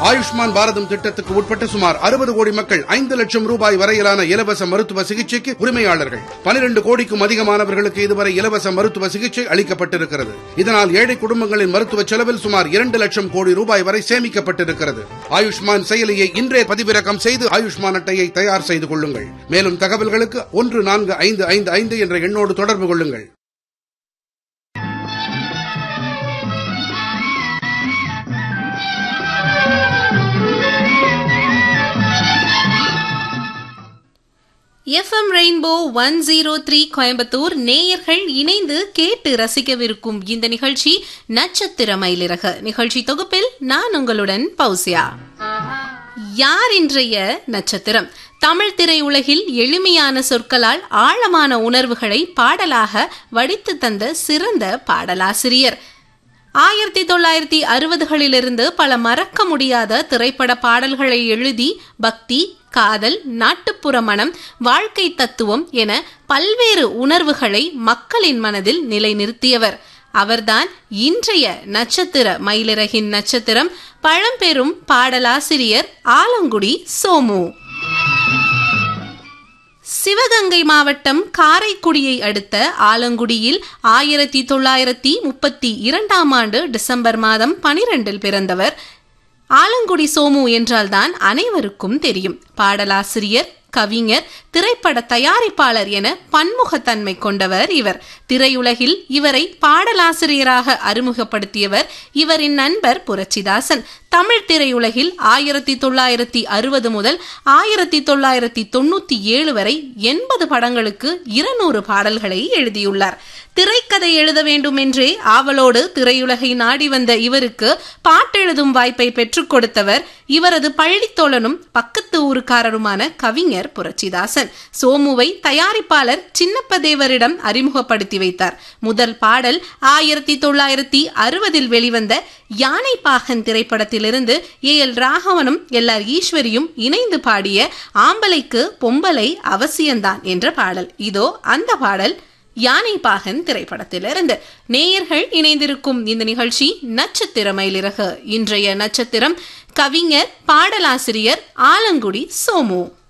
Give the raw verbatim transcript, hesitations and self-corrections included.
ஆயுஷ்மான் பாரதம் திட்டத்துக்கு உட்பட்ட சுமார் அறுபது கோடி மக்கள் ஐந்து லட்சம் ரூபாய் வரையிலான இலவச மருத்துவ சிகிச்சைக்கு உரிமையாளர்கள். பனிரெண்டு கோடிக்கும் அதிகமானவர்களுக்கு இதுவரை இலவச மருத்துவ சிகிச்சை அளிக்கப்பட்டிருக்கிறது. இதனால் ஏழை குடும்பங்களின் மருத்துவ செலவில் சுமார் இரண்டு லட்சம் கோடி ரூபாய் வரை சேமிக்கப்பட்டிருக்கிறது. ஆயுஷ்மான் செயலியை இன்றே பதிவிறக்கம் செய்து ஆயுஷ்மான் அட்டையை தயார் செய்து கொள்ளுங்கள். மேலும் தகவல்களுக்கு ஒன்று நான்கு ஐந்து ஐந்து ஐந்து என்ற எண்ணோடு தொடர்பு கொள்ளுங்கள். FM rainbow one zero three Coimbatore நேயர்கள் இணைந்து கேட்டு ரசிக்கவிருக்கும் இந்த நிகழ்ச்சி நட்சத்திர மயிலிறகு. நிகழ்ச்சி தொகுப்பில் நான் உங்களுடன் பௌசியா. யார் இன்றைய நட்சத்திரம்? தமிழ் திரையுலகில் எளிமையான சொற்களால் ஆழமான உணர்வுகளை பாடலாக வடித்து தந்த சிறந்த பாடலாசிரியர். ஆயிரத்தி தொள்ளாயிரத்தி அறுபதுகளிலிருந்து பல மறக்க முடியாத திரைப்பட பாடல்களை எழுதி பக்தி, காதல், நாட்டுப்புற மனம், வாழ்க்கை தத்துவம் என பல்வேறு உணர்வுகளை மக்களின் மனதில் நிலைநிறுத்தியவர். அவர்தான் இன்றைய நட்சத்திர மயிலிறகின் நட்சத்திரம், பழம்பெரும் பாடலாசிரியர் ஆலங்குடி சோமு. சிவகங்கை மாவட்டம் காரைக்குடியை அடுத்த ஆலங்குடியில் ஆயிரத்தி தொள்ளாயிரத்தி முப்பத்தி இரண்டாம் ஆண்டு டிசம்பர் மாதம் பனிரெண்டில் பிறந்தவர். ஆலங்குடி சோமு என்றால்தான் அனைவருக்கும் தெரியும். பாடலாசிரியர், கவிஞர், திரைப்பட தயாரிப்பாளர் என பன்முகத்தன்மை கொண்டவர் இவர். திரையுலகில் இவரை பாடலாசிரியராக அறிமுகப்படுத்தியவர் இவரின் நண்பர் புரட்சிதாசன். தமிழ் திரையுலகில் ஆயிரத்தி தொள்ளாயிரத்தி அறுபது முதல் ஆயிரத்தி தொள்ளாயிரத்தி தொண்ணூத்தி ஏழு வரை எண்பது படங்களுக்கு இருநூறு பாடல்களை எழுதியுள்ளார். திரைக்கதை எழுத வேண்டும் என்றே ஆவலோடு திரையுலகை நாடி வந்த இவருக்கு பாட்டெழுதும் வாய்ப்பை பெற்றுக் கொடுத்தவர் இவரது பள்ளித்தோழனும் பக்கத்து ஊருக்காரருமான கவிஞர் புரட்சிதாசன். சோமுவை தயாரிப்பாளர் சின்னப்பதேவரிடம் அறிமுகப்படுத்தி வைத்தார். முதல் பாடல் ஆயிரத்தி தொள்ளாயிரத்தி அறுபதில் வெளிவந்த யானை பாகன் திரைப்படத்திலிருந்து ஏ எல் ராகவனும் எல் ஆர் ஈஸ்வரியும் இணைந்து பாடிய ஆம்பளைக்கு பொம்பளை அவசியம்தான் என்ற பாடல். இதோ அந்த பாடல் யானை பாகன் திரைப்படத்திலிருந்து. நேயர்கள் இணைந்திருக்கும் இந்த நிகழ்ச்சி நட்சத்திர மயிலிறகு. இன்றைய நட்சத்திரம் கவிஞர், பாடலாசிரியர் ஆலங்குடி சோமு.